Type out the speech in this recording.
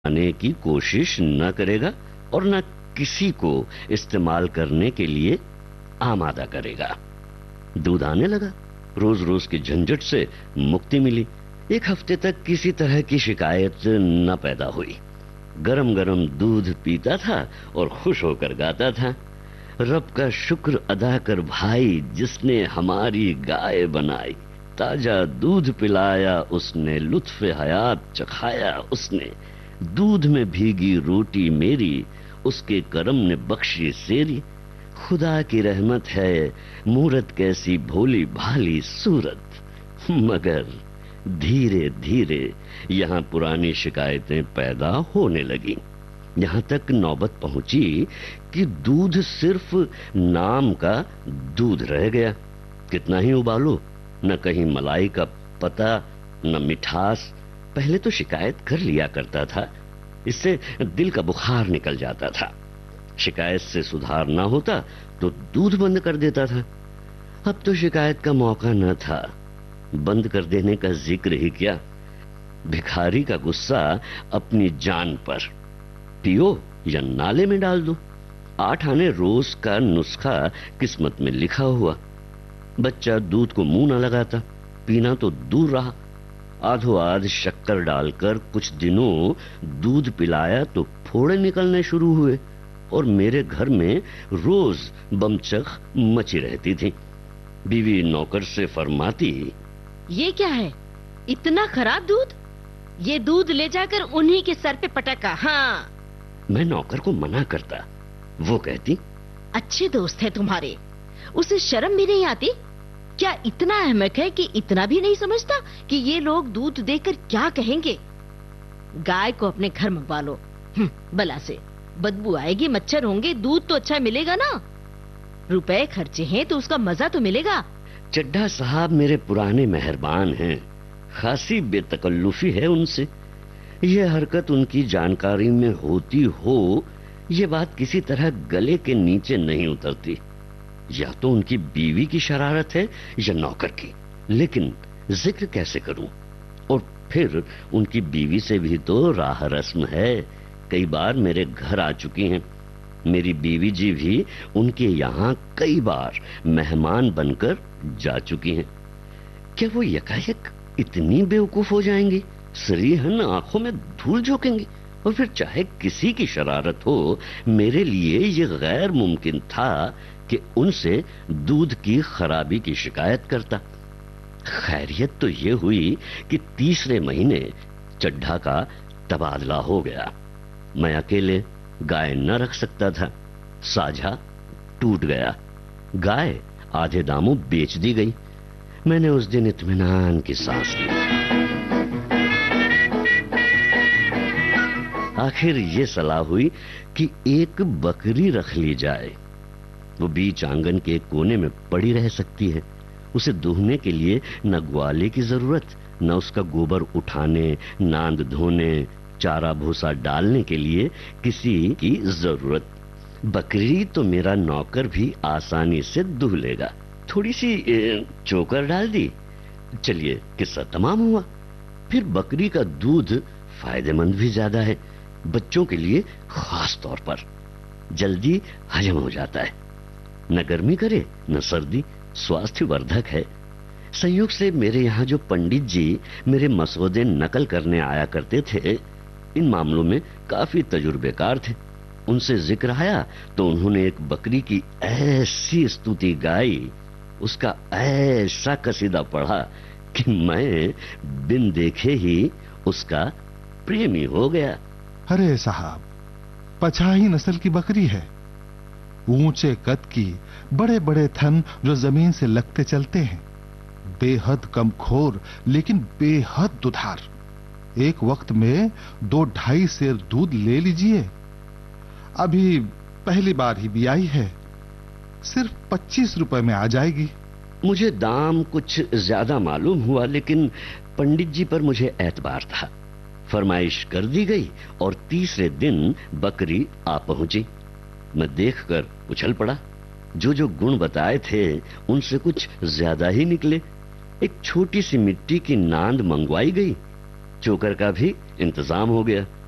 आने की कोशिश न करेगा और न किसी को इस्तेमाल करने के लिए आमादा करेगा। दूध आने लगा, रोज रोज की झंझट से मुक्ति मिली। एक हफ्ते तक किसी तरह की शिकायत न पैदा हुई। गरम गरम दूध पीता था और खुश होकर गाता था, रब का शुक्र अदा कर भाई जिसने हमारी गाय बनाई, ताजा दूध पिलाया उसने, लुत्फ़े हयात चखाया उसने, दूध में भीगी रोटी मेरी, उसके करम ने बख्शी सेरी, खुदा की रहमत है मूरत कैसी भोली भाली सूरत। मगर धीरे धीरे यहाँ पुरानी शिकायतें पैदा होने लगी। यहाँ तक नौबत पहुंची कि दूध सिर्फ नाम का दूध रह गया। कितना ही उबालो, न कहीं मलाई का पता न मिठास। पहले तो शिकायत कर लिया करता था, इससे दिल का बुखार निकल जाता था। शिकायत से सुधार ना होता तो दूध बंद कर देता था। अब तो शिकायत का मौका न था, बंद कर देने का जिक्र ही क्या। भिखारी का गुस्सा अपनी जान पर, पियो या नाले में डाल दो। 8 आने रोज का नुस्खा किस्मत में लिखा हुआ। बच्चा दूध को मुंह न लगाता, पीना तो दूर रहा। आधो आध शक्कर डालकर कुछ दिनों दूध पिलाया तो फोड़े निकलने शुरू हुए और मेरे घर में रोज बमचक मची रहती थी। बीवी नौकर से फरमाती, ये क्या है, इतना खराब दूध? ये दूध ले जाकर उन्हीं के सर पे पटका। हाँ। मैं नौकर को मना करता। वो कहती, अच्छे दोस्त है तुम्हारे, उसे शर्म भी नहीं आती? क्या इतना अहमक है कि इतना भी नहीं समझता कि ये लोग दूध देकर क्या कहेंगे? गाय को अपने घर मंगवा लो। बला से बदबू आएगी, मच्छर होंगे, दूध तो अच्छा मिलेगा ना। रुपए खर्चे हैं तो उसका मजा तो मिलेगा। चड्ढा साहब मेरे पुराने मेहरबान हैं, खासी बेतकल्लुफी है उनसे। ये हरकत उनकी जानकारी में होती हो, ये बात किसी तरह गले के नीचे नहीं उतरती। या तो उनकी बीवी की शरारत है या नौकर की, लेकिन जिक्र कैसे करूं? और फिर उनकी बीवी से भी तो राह रस्म है। कई बार मेरे घर आ चुकी हैं। मेरी बीवी जी भी उनके यहाँ कई बार मेहमान बनकर जा चुकी हैं। क्या वो यकायक इतनी बेवकूफ हो जाएंगी, सरीहन आंखों में धूल झोंकेंगी? और फिर चाहे किसी की शरारत हो, मेरे लिए ये गैर मुमकिन था कि उनसे दूध की खराबी की शिकायत करता। खैरियत तो ये हुई कि तीसरे महीने चड्ढा का तबादला हो गया। मैं अकेले गाय न रख सकता था, साझा टूट गया। गाय आधे दामों बेच दी गई। मैंने उस दिन इत्मीनान की सांस ली। आखिर ये सलाह हुई कि एक बकरी रख ली जाए। वो बीच आंगन के एक कोने में पड़ी रह सकती है। उसे दूहने के लिए न ग्वाले की जरूरत, न उसका गोबर उठाने, नांद धोने, चारा भूसा डालने के लिए किसी की जरूरत। बकरी तो मेरा नौकर भी आसानी से दूह लेगा। थोड़ी सी चोकर डाल दी, चलिए किस्सा तमाम हुआ। फिर बकरी का दूध फायदेमंद भी ज्यादा है, बच्चों के लिए खास तौर पर। जल्दी हजम हो जाता है, न गर्मी करे न सर्दी, स्वास्थ्य वर्धक है। संयोग से मेरे यहाँ जो पंडित जी मेरे मसौदे नकल करने आया करते थे, इन मामलों में काफी तजुर्बेकार थे। उनसे जिक्र आया तो उन्होंने एक बकरी की ऐसी स्तुति गाई, उसका ऐसा कसीदा पढ़ा कि मैं बिन देखे ही उसका प्रेमी हो गया। अरे साहब, पछाही नस्ल की बकरी है, ऊंचे कद की, बड़े बड़े थन जो जमीन से लगते चलते हैं, बेहद कमखोर लेकिन बेहद दुधार। एक वक्त में 2-2.5 सेर दूध ले लीजिए। अभी पहली बार ही बियाई है, सिर्फ 25 रुपए में आ जाएगी। मुझे दाम कुछ ज्यादा मालूम हुआ, लेकिन पंडित जी पर मुझे एतबार था। फरमाइश कर दी गई और तीसरे दिन बकरी आ पहुंची। मैं देखकर उछल पड़ा। जो जो गुण बताए थे उनसे कुछ ज्यादा ही निकले। एक छोटी सी मिट्टी की नांद मंगवाई गई, चोकर का भी इंतजाम हो गया।